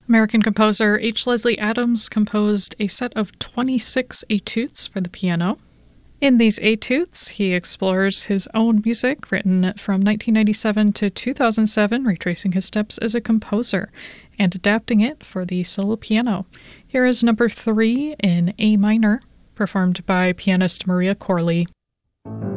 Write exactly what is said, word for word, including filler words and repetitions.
American composer H. Leslie Adams composed a set of twenty-six etudes for the piano. In these etudes, he explores his own music written from nineteen ninety-seven to two thousand seven, retracing his steps as a composer and adapting it for the solo piano. Here is number three in A minor, performed by pianist Maria Corley.